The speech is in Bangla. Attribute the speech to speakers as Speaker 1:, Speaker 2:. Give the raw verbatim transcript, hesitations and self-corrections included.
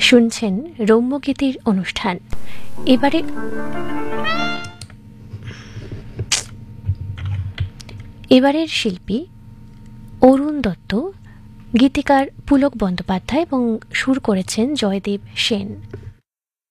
Speaker 1: শুনছেন রম্যগীতির অনুষ্ঠান। এবারে এবারের শিল্পী অরুণ দত্ত, গীতিকার পুলক বন্দ্যোপাধ্যায় এবং সুর করেছেন জয়দেব সেন।